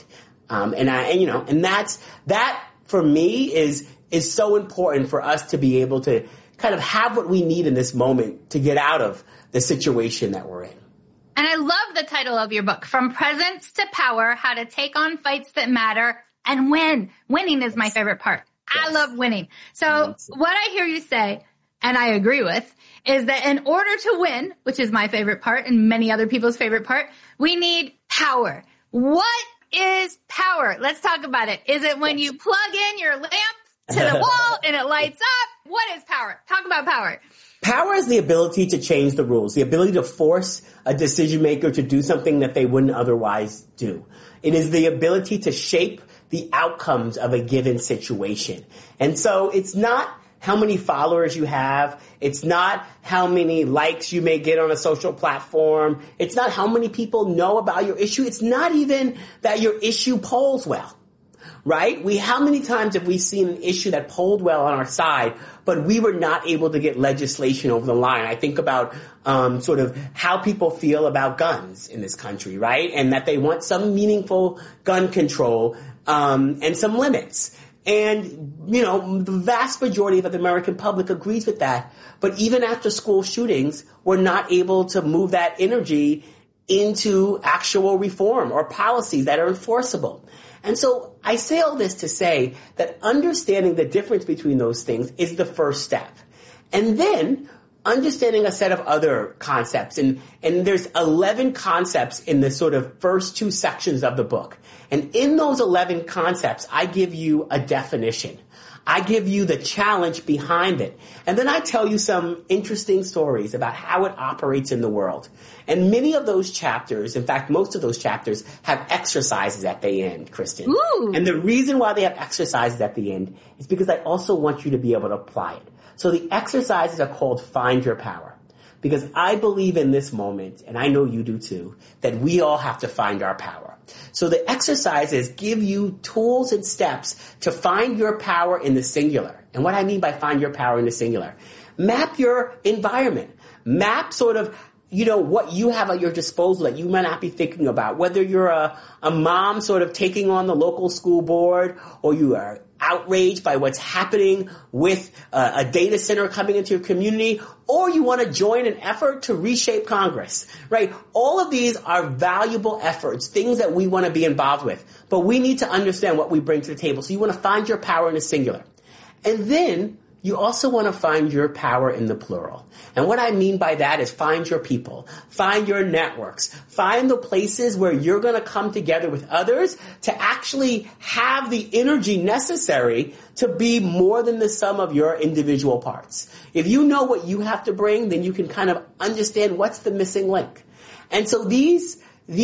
And that for me is so important for us to be able to kind of have what we need in this moment to get out of the situation that we're in. And I love the title of your book, From Presence to Power, How to Take on Fights That Matter and win. Winning is my favorite part. Yes. I love winning. So what I hear you say, and I agree with, is that in order to win, which is my favorite part and many other people's favorite part, we need power. What is power? Let's talk about it. Is it when you plug in your lamp to the wall and it lights up? What is power? Talk about power. Power is the ability to change the rules, the ability to force a decision maker to do something that they wouldn't otherwise do. It is the ability to shape the outcomes of a given situation. And so it's not how many followers you have. It's not how many likes you may get on a social platform. It's not how many people know about your issue. It's not even that your issue polls well, right? How many times have we seen an issue that polled well on our side, but we were not able to get legislation over the line? I think about sort of how people feel about guns in this country, right? And that they want some meaningful gun control and some limits. And, the vast majority of the American public agrees with that. But even after school shootings, we're not able to move that energy into actual reform or policies that are enforceable. And so I say all this to say that understanding the difference between those things is the first step. And then understanding a set of other concepts. And there's 11 concepts in the sort of first two sections of the book. And in those 11 concepts, I give you a definition. I give you the challenge behind it. And then I tell you some interesting stories about how it operates in the world. And many of those chapters, in fact, most of those chapters have exercises at the end, Kristen. Ooh. And the reason why they have exercises at the end is because I also want you to be able to apply it. So the exercises are called Find Your Power. Because I believe in this moment, and I know you do too, that we all have to find our power. So the exercises give you tools and steps to find your power in the singular. And what I mean by find your power in the singular, map your environment. Map sort of, what you have at your disposal that you might not be thinking about. Whether you're a mom sort of taking on the local school board, or you are outraged by what's happening with a data center coming into your community, or you want to join an effort to reshape Congress, right? All of these are valuable efforts, things that we want to be involved with, but we need to understand what we bring to the table. So you want to find your power in the singular. And then you also want to find your power in the plural. And what I mean by that is find your people, find your networks, find the places where you're going to come together with others to actually have the energy necessary to be more than the sum of your individual parts. If you know what you have to bring, then you can kind of understand what's the missing link. And so these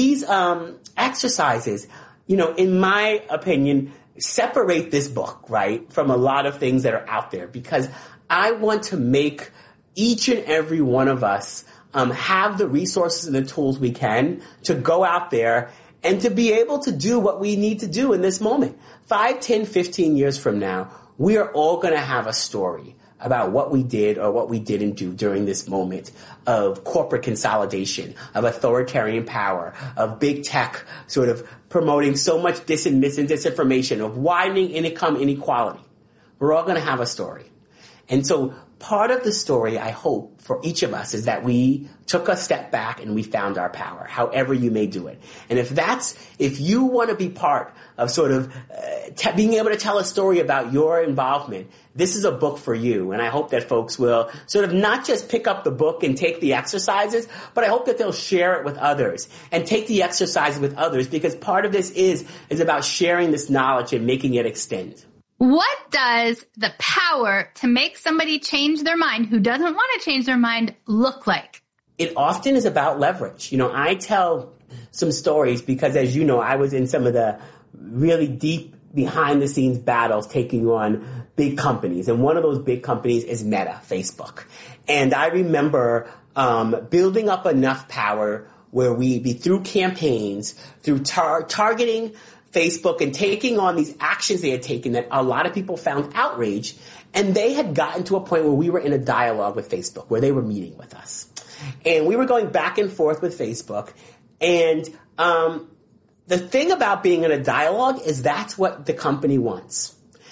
exercises, in my opinion, separate this book, right, from a lot of things that are out there, because I want to make each and every one of us have the resources and the tools we can to go out there and to be able to do what we need to do in this moment. 5, 10, 15 years from now, we are all going to have a story about what we did or what we didn't do during this moment of corporate consolidation, of authoritarian power, of big tech sort of promoting so much disinformation, of widening income inequality. We're all going to have a story. And so part of the story, I hope, for each of us is that we took a step back and we found our power, however you may do it. And if you want to be part of sort of being able to tell a story about your involvement, this is a book for you. And I hope that folks will sort of not just pick up the book and take the exercises, but I hope that they'll share it with others and take the exercises with others, because part of this is about sharing this knowledge and making it extend. What does the power to make somebody change their mind who doesn't want to change their mind look like? It often is about leverage. I tell some stories because, as you know, I was in some of the really deep behind the scenes battles taking on big companies. And one of those big companies is Meta, Facebook. And I remember building up enough power where through campaigns, through targeting Facebook and taking on these actions they had taken that a lot of people found outrage. And they had gotten to a point where we were in a dialogue with Facebook, where they were meeting with us. And we were going back and forth with Facebook. And the thing about being in a dialogue is that's what the company wants.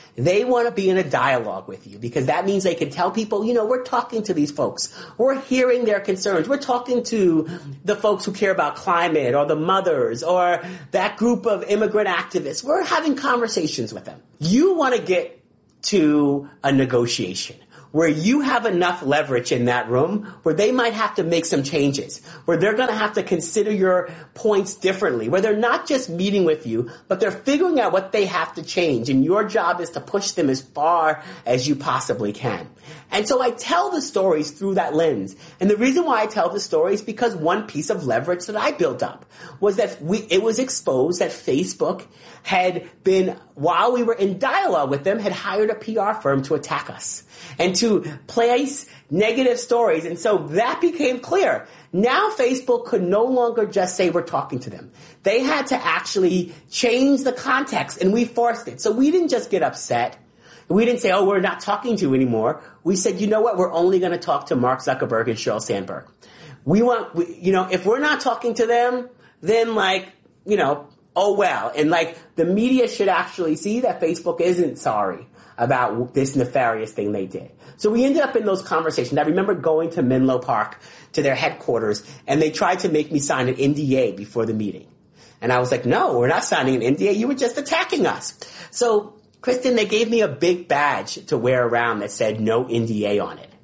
They want to be in a dialogue with you because that means they can tell people, we're talking to these folks. We're hearing their concerns. We're talking to the folks who care about climate or the mothers or that group of immigrant activists. We're having conversations with them. You want to get to a negotiation where you have enough leverage in that room where they might have to make some changes, where they're going to have to consider your points differently, where they're not just meeting with you, but they're figuring out what they have to change. And your job is to push them as far as you possibly can. And so I tell the stories through that lens. And the reason why I tell the stories is because one piece of leverage that I built up was that it was exposed that Facebook had been, while we were in dialogue with them, had hired a PR firm to attack us and to place negative stories. And so that became clear. Now Facebook could no longer just say we're talking to them. They had to actually change the context, and we forced it. So we didn't just get upset. We didn't say, we're not talking to you anymore. We said, you know what? We're only going to talk to Mark Zuckerberg and Sheryl Sandberg. If we're not talking to them, then oh well. And the media should actually see that Facebook isn't sorry about this nefarious thing they did. So we ended up in those conversations. I remember going to Menlo Park to their headquarters, and they tried to make me sign an NDA before the meeting. And I was like, no, we're not signing an NDA. You were just attacking us. So, Kristen, they gave me a big badge to wear around that said no NDA on it.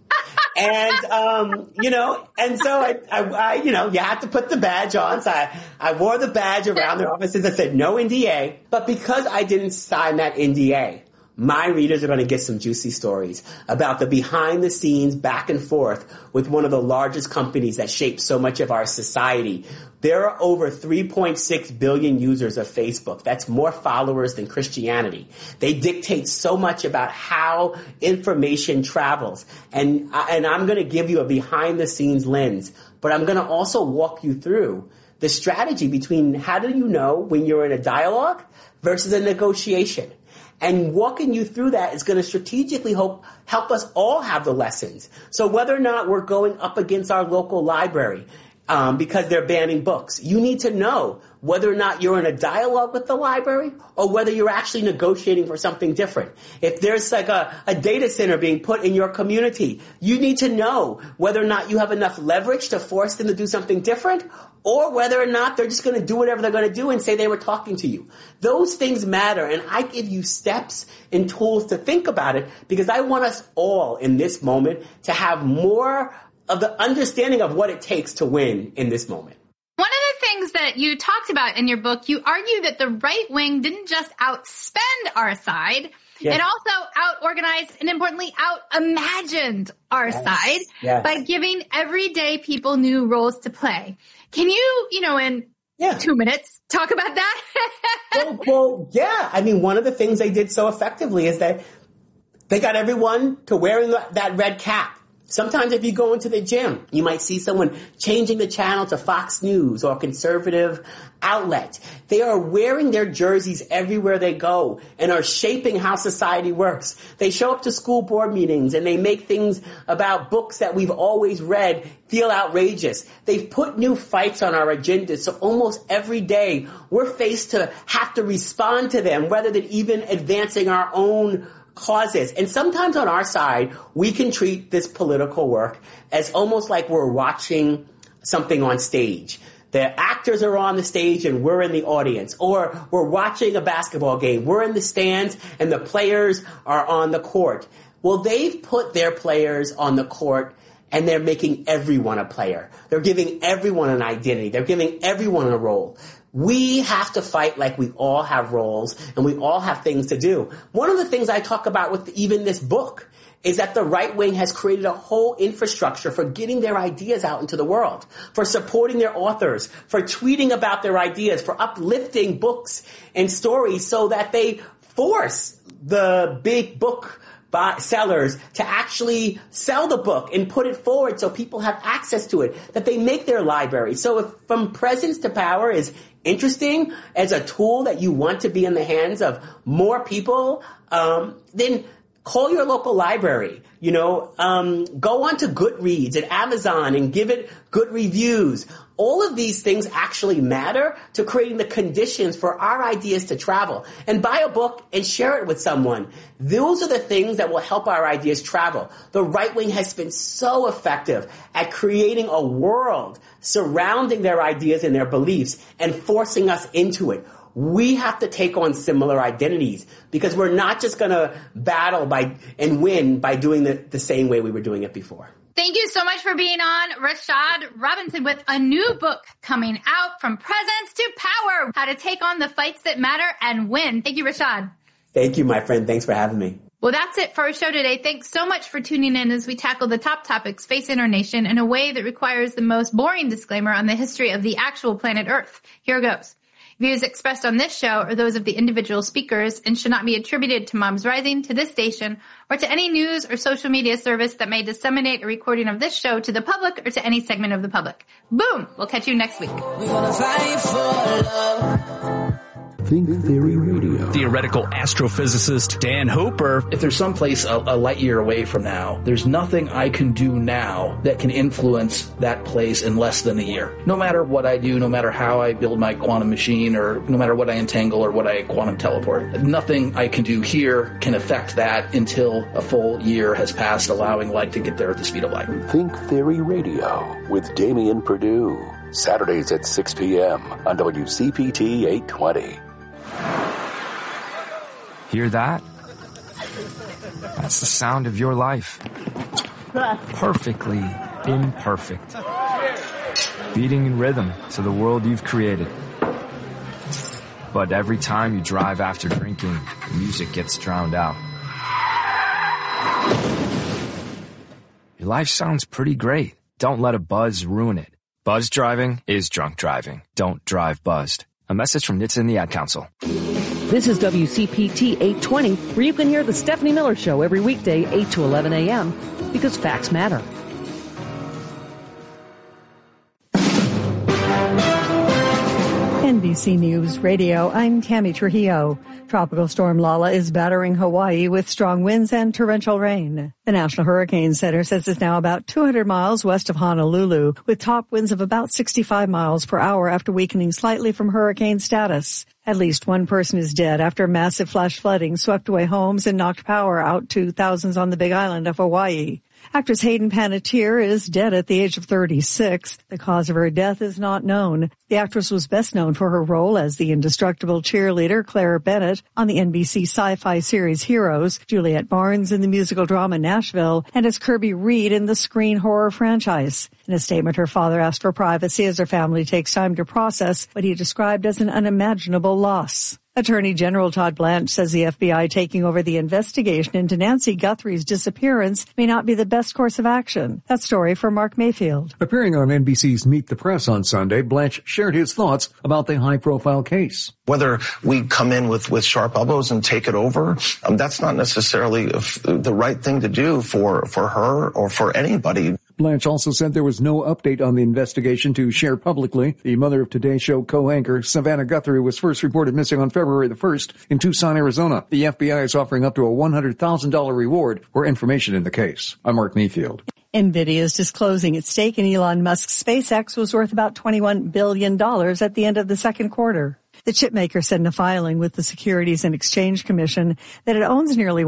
And so I you had to put the badge on. So I wore the badge around their offices that said no NDA. But because I didn't sign that NDA, my readers are going to get some juicy stories about the behind the scenes back and forth with one of the largest companies that shape so much of our society. There are over 3.6 billion users of Facebook. That's more followers than Christianity. They dictate so much about how information travels. And I'm going to give you a behind the scenes lens, but I'm going to also walk you through the strategy between how do you know when you're in a dialogue versus a negotiation. And walking you through that is going to strategically help us all have the lessons. So whether or not we're going up against our local library because they're banning books, you need to know whether or not you're in a dialogue with the library or whether you're actually negotiating for something different. If there's a data center being put in your community, you need to know whether or not you have enough leverage to force them to do something different, or whether or not they're just going to do whatever they're going to do and say they were talking to you. Those things matter, and I give you steps and tools to think about it because I want us all in this moment to have more of the understanding of what it takes to win in this moment. One of the things that you talked about in your book, you argue that the right wing didn't just outspend our side, it also out-organized and importantly out-imagined our side by giving everyday people new roles to play. Can you, in 2 minutes, talk about that? Well, I mean, one of the things they did so effectively is that they got everyone to wearing that red cap. Sometimes if you go into the gym, you might see someone changing the channel to Fox News or a conservative outlet. They are wearing their jerseys everywhere they go and are shaping how society works. They show up to school board meetings and they make things about books that we've always read feel outrageous. They've put new fights on our agenda, so almost every day we're faced to have to respond to them rather than even advancing our own causes. And sometimes on our side, we can treat this political work as almost like we're watching something on stage. The actors are on the stage and we're in the audience. Or we're watching a basketball game. We're in the stands and the players are on the court. Well, they've put their players on the court and they're making everyone a player. They're giving everyone an identity. They're giving everyone a role. We have to fight like we all have roles and we all have things to do. One of the things I talk about with even this book is that the right wing has created a whole infrastructure for getting their ideas out into the world, for supporting their authors, for tweeting about their ideas, for uplifting books and stories so that they force the big book sellers to actually sell the book and put it forward so people have access to it, that they make their library. So if From Presence to Power is interesting as a tool that you want to be in the hands of more people, then call your local library. Go onto Goodreads and Amazon and give it good reviews. All of these things actually matter to creating the conditions for our ideas to travel. And buy a book and share it with someone. Those are the things that will help our ideas travel. The right wing has been so effective at creating a world surrounding their ideas and their beliefs and forcing us into it. We have to take on similar identities because we're not just going to battle and win by doing the same way we were doing it before. Thank you so much for being on, Rashad Robinson, with a new book coming out, From Presence to Power, How to Take on the Fights That Matter and Win. Thank you, Rashad. Thank you, my friend. Thanks for having me. Well, that's it for our show today. Thanks so much for tuning in as we tackle the top topics facing our nation in a way that requires the most boring disclaimer on the history of the actual planet Earth. Here goes. Views expressed on this show are those of the individual speakers and should not be attributed to Moms Rising, to this station, or to any news or social media service that may disseminate a recording of this show to the public or to any segment of the public. Boom! We'll catch you next week. We're gonna fight for love. Think Theory Radio. Theoretical astrophysicist Dan Hooper. If there's someplace a light year away from now, there's nothing I can do now that can influence that place in less than a year. No matter what I do, no matter how I build my quantum machine, or no matter what I entangle or what I quantum teleport, nothing I can do here can affect that until a full year has passed, allowing light to get there at the speed of light. Think Theory Radio with Damian Perdue. Saturdays at 6 p.m. on WCPT 820. Hear that? That's the sound of your life. Perfectly imperfect. Beating in rhythm to the world you've created. But every time you drive after drinking, the music gets drowned out. Your life sounds pretty great. Don't let a buzz ruin it. Buzz driving is drunk driving. Don't drive buzzed. A message from NHTSA and the Ad Council. This is WCPT 820, where you can hear the Stephanie Miller Show every weekday, 8 to 11 a.m., because facts matter. NBC News Radio, I'm Tammy Trujillo. Tropical storm Lala is battering Hawaii with strong winds and torrential rain. The National Hurricane Center says it's now about 200 miles west of Honolulu, with top winds of about 65 miles per hour after weakening slightly from hurricane status. At least one person is dead after massive flash flooding swept away homes and knocked power out to thousands on the Big Island of Hawaii. Actress Hayden Panettiere is dead at the age of 36. The cause of her death is not known. The actress was best known for her role as the indestructible cheerleader Claire Bennett on the NBC sci-fi series Heroes, Juliette Barnes in the musical drama Nashville, and as Kirby Reed in the Screen horror franchise. In a statement, her father asked for privacy as her family takes time to process what he described as an unimaginable loss. Attorney General Todd Blanche says the FBI taking over the investigation into Nancy Guthrie's disappearance may not be the best course of action. That story from Mark Mayfield. Appearing on NBC's Meet the Press on Sunday, Blanche shared his thoughts about the high-profile case. Whether we come in with sharp elbows and take it over, that's not necessarily the right thing to do for her or for anybody. Blanche also said there was no update on the investigation to share publicly. The mother of Today Show co-anchor Savannah Guthrie was first reported missing on February the 1st in Tucson, Arizona. The FBI is offering up to a $100,000 reward for information in the case. I'm Mark Mayfield. NVIDIA is disclosing its stake in Elon Musk's SpaceX was worth about $21 billion at the end of the second quarter. The chipmaker said in a filing with the Securities and Exchange Commission that it owns nearly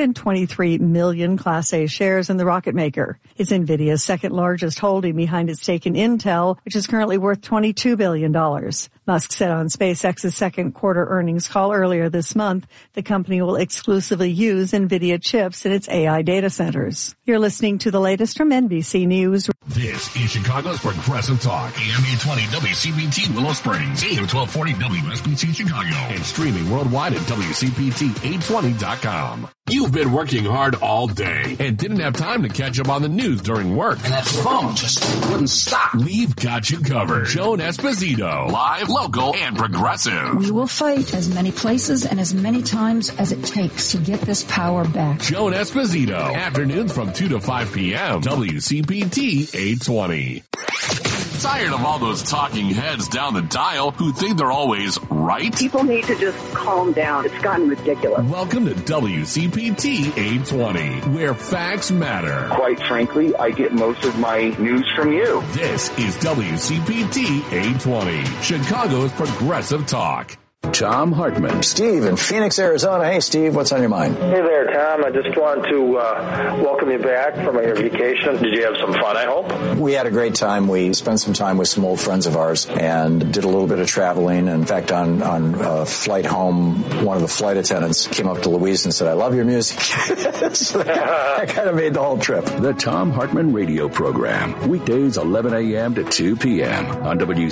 123 million Class A shares in the rocket maker. It's NVIDIA's second largest holding behind its stake in Intel, which is currently worth $22 billion. Musk said on SpaceX's second quarter earnings call earlier this month, the company will exclusively use NVIDIA chips in its AI data centers. You're listening to the latest from NBC News. This is Chicago's Progressive Talk, AM 820 WCPT Willow Springs, AM 1240 WSBC Chicago, and streaming worldwide at WCPT820.com. You've been working hard all day and didn't have time to catch up on the news during work. And that phone just wouldn't stop. We've got you covered. Joan Esposito, live, local, and progressive. We will fight as many places and as many times as it takes to get this power back. Joan Esposito, afternoons from 2 to 5 p.m. WCPT 820. Tired of all those talking heads down the dial who think they're always right? People need to just calm down. It's gotten ridiculous. Welcome to WCPT 820, where facts matter. Quite frankly, I get most of my news from you. This is WCPT 820, Chicago's progressive talk. Tom Hartman. Steve in Phoenix, Arizona. Hey, Steve, what's on your mind? Hey there, Tom. I just want to welcome you back from your vacation. Did you have some fun, I hope? We had a great time. We spent some time with some old friends of ours and did a little bit of traveling. In fact, on flight home, one of the flight attendants came up to Louise and said, I love your music. So that kind of made the whole trip. The Tom Hartman Radio Program, weekdays 11 a.m. to 2 p.m. on WCPT.